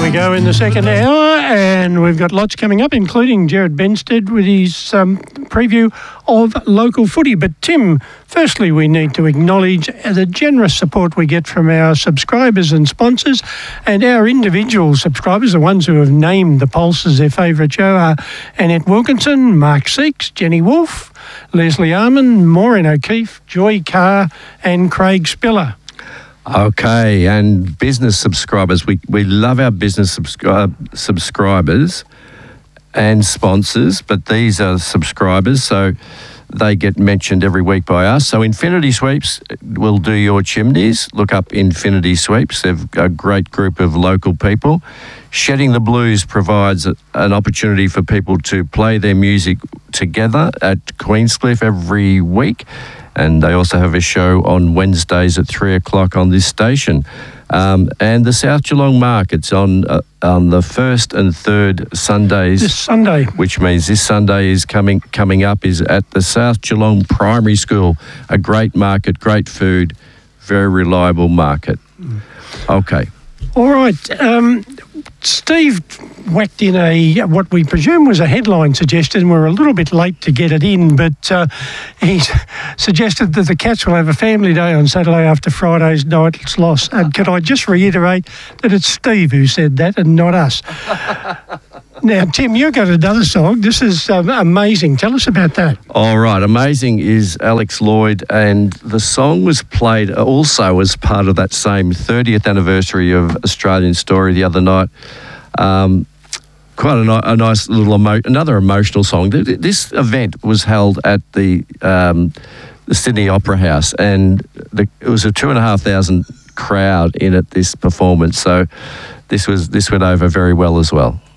we go in the second hour, and we've got lots coming up, including Jared Benstead with his preview of local footy. But Tim, firstly, we need to acknowledge the generous support we get from our subscribers and sponsors, and our individual subscribers, the ones who have named The Pulse as their favourite show, are Annette Wilkinson, Mark Seeks, Jenny Wolfe, Leslie Arman, Maureen O'Keefe, Joy Carr and Craig Spiller. Okay, and business subscribers. We love our business subscribers and sponsors, but these are subscribers, so they get mentioned every week by us. So Infinity Sweeps will do your chimneys. Look up Infinity Sweeps. They've a great group of local people. Shedding the Blues provides an opportunity for people to play their music together at Queenscliff every week. And they also have a show on Wednesdays at 3 o'clock on this station. And the South Geelong Market's on the first and third Sundays. This Sunday. Which means this Sunday is coming up is at the South Geelong Primary School. A great market, great food, very reliable market. Okay. All right. Steve whacked in what we presume was a headline suggestion. We're a little bit late to get it in, but he suggested that the Cats will have a family day on Saturday after Friday's night's loss. And can I just reiterate that it's Steve who said that and not us? Now, Tim, you've got another song. This is Amazing. Tell us about that. All right. Amazing is Alex Lloyd, and the song was played also as part of that same 30th anniversary of Australian Story the other night. Quite a nice little another emotional song. This event was held at the Sydney Opera House, and it was a 2,500 crowd in at this performance. So this went over very well as well.